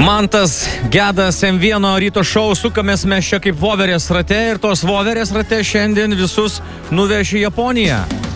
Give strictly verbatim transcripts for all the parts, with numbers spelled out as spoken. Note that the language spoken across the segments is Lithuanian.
Mantas Gedas M vienas ryto šou, sukamės mes čia kaip voverės rate ir tos voverės rate šiandien visus nuveš į Japoniją.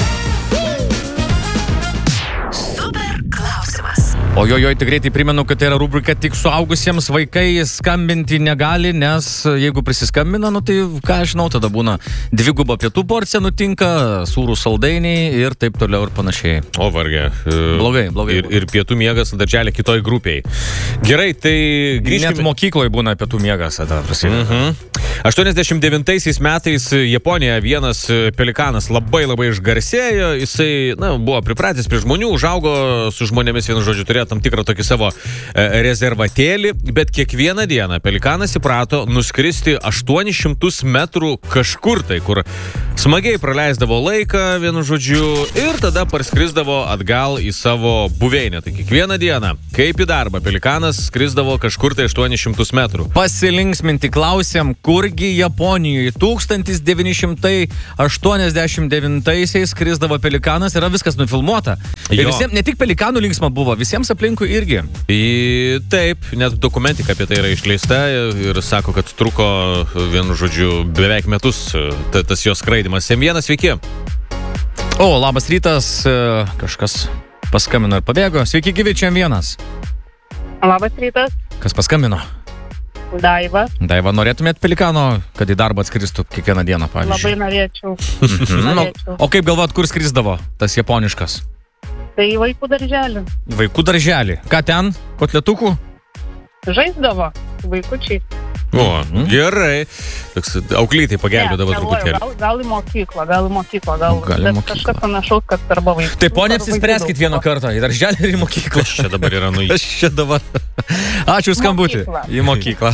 Ojojoj, tikrai tai primenu, kad tai yra rubrika tik suaugusiems, vaikai skambinti negali, nes jeigu prisiskambina, nu tai ką aš žinau, tada būna dviguba pietų porcija nutinka, sūrų saldainiai ir taip toliau ir panašiai. O varge. Blogai, blogai. Ir, ir pietų miegas darželė kitoj grupiai. Gerai, tai grįžkime. Net mokykloje būna pietų miegas, tada prasideda. Mhm. aštuoniasdešimt devintaisiais metais Japonija vienas pelikanas labai labai išgarsėjo, jisai, na, buvo pripratęs prie žmonių, užaugo su žmonėmis, vienu žodžiu, turėjo tam tikrą tokį savo e, rezervatėlį, bet kiekvieną dieną pelikanas įprato nuskristi aštuonis šimtus metrų kažkur tai, kur smagiai praleisdavo laiką, vienu žodžiu, ir tada parskrisdavo atgal į savo buveinę. Tai kiekvieną dieną, kaip į darbą, pelikanas skrisdavo kažkur tai aštuonis šimtus metrų. Pasilinksminti klausėm, kurgi Japonijoje tūkstantis devyni šimtai aštuoniasdešimt devintaisiais skrisdavo pelikanas, yra viskas nufilmuota. Ir visiems, ne tik pelikanų linksma buvo, visiems aplinkui irgi. I, taip, net dokumentika apie tai yra išleista ir sako, kad truko, vienu žodžiu, beveik metus ta, tas jos skraidimas. M vienas, sveiki. O, labas rytas, kažkas paskambino ir pabėgo. Sveiki, gyvi, čia M vienas. Labas rytas. Kas paskambino? Daiva. Daiva, norėtumėt pelikano, kad į darbą atskristų kiekvieną dieną, pavyzdžiui? Labai norėčiau. norėčiau. O, o kaip galvot, kur skrisdavo tas japoniškas? Tai vaikų darželį. Vaikų darželį. Ką ten? Kotletukų? Žaisdavo. Vaikučiai. O, mm. gerai. Toks auklytai pagelbėdavo ne, truputėlį. Gal, gal į mokyklą, gal į mokyklą, gal, gal į mokyklą. Kažkas panašaus, kad arba vaikų. Tai ponia, apsispręskit vieną kartą, į darželį ir į mokyklą. Aš čia dabar yra nu. Aš čia dabar. Ačiū skambutį. Į mokyklą.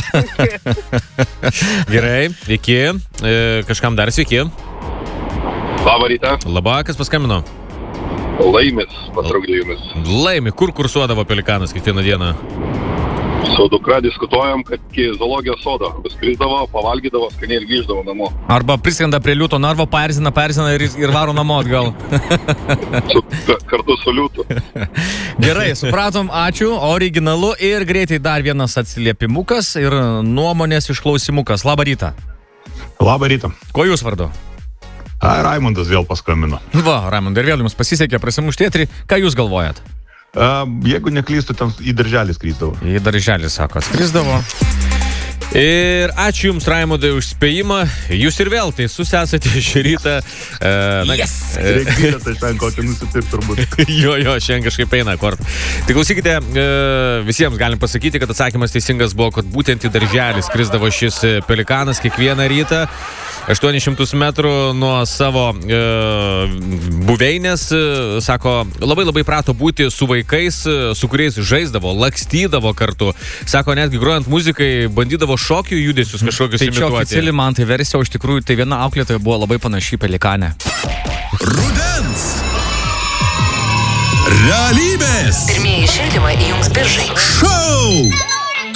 Gerai, iki. E, kažkam dar sveiki. Labą rytą. Labą, kas paskambino? Laimis, patraukdė jumis. Laimi, kur kursuodavo pelikanas kiekvieną dieną? Su dukra diskutuojam, kad iki zoologijos sodo skrisdavo, pavalgydavo, skaniai ir grįždavo namo. Arba priskrenda prie liūto narvo, paerzina, paerzina ir, ir varo namo atgal. Su, kartu su liūtu. Gerai, supratom, ačiū, originalu ir greitai dar vienas atsiliepimukas ir nuomonės išklausimukas. Labą rytą. Labą rytą. Ko jūs vardu? A, Raimundas vėl paskambino. Va, Raimundai, ir vėl jums pasisekė prasimušti eterį. Ką jūs galvojat? A, jeigu neklystu, ten į darželį skrisdavo. Į darželį, sako, skrisdavo. Ir ačiū Jums, Raimundai, už spėjimą. Jūs ir vėl teisus esate šį rytą. E, na, yes! Reikėjo tai šiandien kokį nusipirkti turbūt. jo, jo, šiandien kažkaip eina kortą. Tai klausykite, e, visiems galim pasakyti, kad atsakymas teisingas buvo, kad būtent į darželį skrisdavo šis pelikanas kiekvieną rytą. aštuonis šimtus metrų nuo savo e, buveinės, e, sako, labai labai prato būti su vaikais, e, su kuriais žaisdavo, lakstydavo kartu. Sako, netgi grojant muzikai, bandydavo šokių judesius kažkokius tai imituoti. Tai čia oficiali man tai versija, o iš tikrųjų tai viena auklėtoja buvo labai panaši pelikanė. Rudens realybės pirmieji šildymai įjungs biržai. Šou